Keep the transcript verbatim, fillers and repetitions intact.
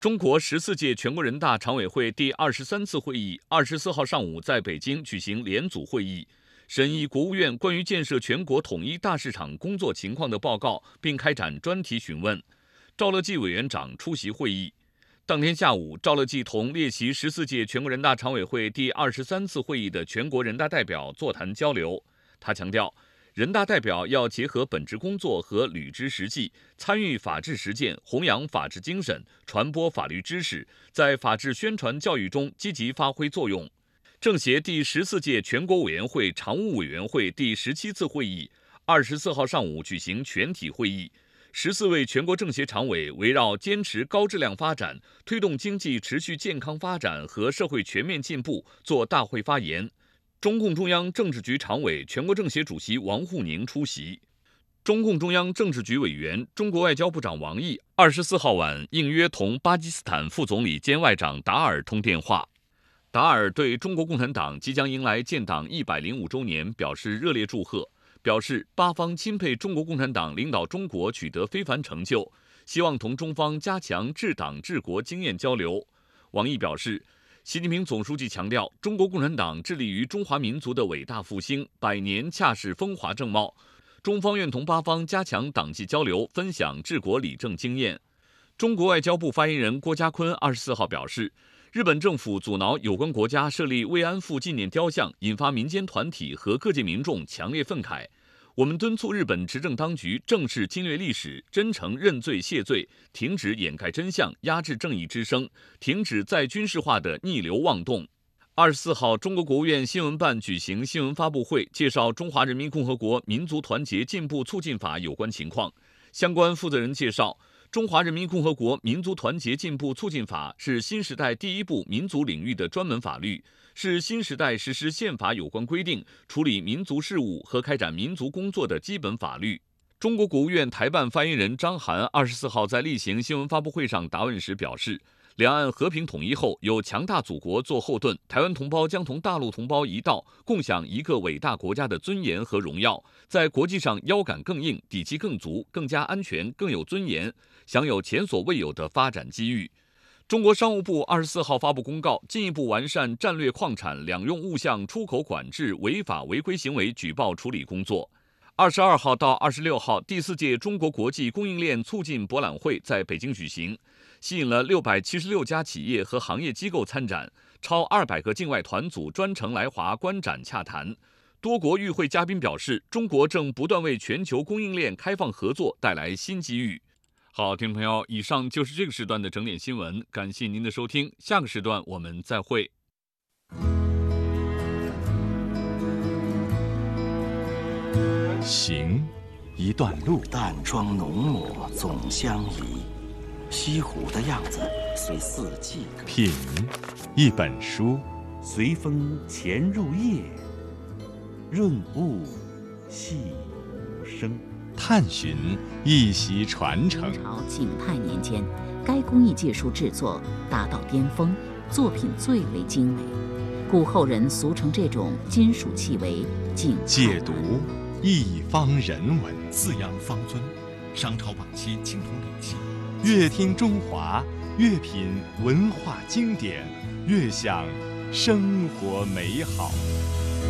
中国十四届全国人大常委会第二十三次会议二十四号上午在北京举行联组会议，审议国务院关于建设全国统一大市场工作情况的报告，并开展专题询问。赵乐际委员长出席会议。当天下午，赵乐际同列席十四届全国人大常委会第二十三次会议的全国人大代表座谈交流。他强调，人大代表要结合本职工作和履职实际，参与法治实践，弘扬法治精神，传播法律知识，在法治宣传教育中积极发挥作用。政协第十四届全国委员会常务委员会第十七次会议二十四号上午举行全体会议，十四位全国政协常委围绕坚持高质量发展、推动经济持续健康发展和社会全面进步作大会发言。中共中央政治局常委、全国政协主席王沪宁出席。中共中央政治局委员、中国外交部长王毅二十四号晚应约同巴基斯坦副总理兼外长达尔通电话。达尔对中国共产党即将迎来建党一百零五周年表示热烈祝贺，表示巴方钦佩中国共产党领导中国取得非凡成就，希望同中方加强治党治国经验交流。王毅表示，习近平总书记强调，中国共产党致力于中华民族的伟大复兴，百年恰是风华正茂。中方愿同巴方加强党际交流，分享治国理政经验。中国外交部发言人郭家坤二十四号表示，日本政府阻挠有关国家设立慰安妇纪念雕像，引发民间团体和各界民众强烈愤慨。我们敦促日本执政当局正视侵略历史，真诚认罪谢罪，停止掩盖真相，压制正义之声，停止再军事化的逆流妄动。二十四号，中国国务院新闻办举行新闻发布会，介绍《中华人民共和国民族团结进步促进法》有关情况。相关负责人介绍，《中华人民共和国民族团结进步促进法》是新时代第一部民族领域的专门法律，是新时代实施宪法有关规定、处理民族事务和开展民族工作的基本法律。中国国务院台办发言人张涵二十四号在例行新闻发布会上答问时表示，两岸和平统一后，有强大祖国做后盾，台湾同胞将同大陆同胞一道，共享一个伟大国家的尊严和荣耀，在国际上腰杆更硬，底气更足，更加安全，更有尊严，享有前所未有的发展机遇。中国商务部二十四号发布公告，进一步完善战略矿产两用物项出口管制违法违规行为举报处理工作。二十二号到二十六号，第四届中国国际供应链促进博览会在北京举行，吸引了六百七十六家企业和行业机构参展，超二百个境外团组专程来华观展洽谈。多国与会嘉宾表示，中国正不断为全球供应链开放合作带来新机遇。好，听众朋友，以上就是这个时段的整点新闻，感谢您的收听，下个时段我们再会。 行，一段路， 淡妆浓抹总相宜，西湖的样子随四季更品，一本书， 随风潜入夜，润物细无声。 探寻一席传承。 明朝景泰年间，该工艺技术制作达到巅峰，作品最为精美，故后人俗称这种金属器为景泰。 解读一方人文， 四羊方尊，商朝晚期青铜礼器。 越听中华，越品文化经典，越享生活美好。